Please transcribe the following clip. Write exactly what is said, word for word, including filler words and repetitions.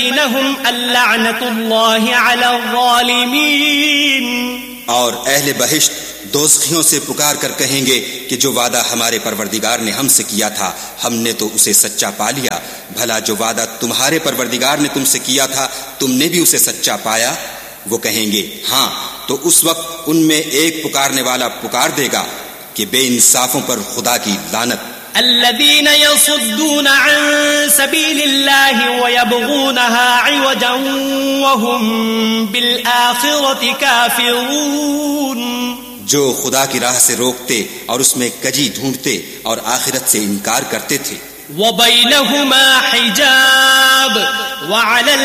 और अहले बहिश्त दोज़खियों से पुकार कर कहेंगे कि जो वादा हमारे परवरदिगार ने हमसे किया था हमने तो उसे सच्चा पा लिया। भला जो वादा तुम्हारे परवरदिगार ने तुमसे किया था तुमने भी उसे सच्चा पाया? वो कहेंगे हाँ। तो उस वक्त उनमें एक पुकारने वाला पुकार देगा कि बेइंसाफों पर खुदा की लानत। الذين يصدون عن سبيل الله ويبغونها عوجا وهم بالآخرة كافرون, जो खुदा की राह से रोकते और उसमें कजी ढूंढते और आखिरत से इनकार करते थे। وبينهما حجاب وعلى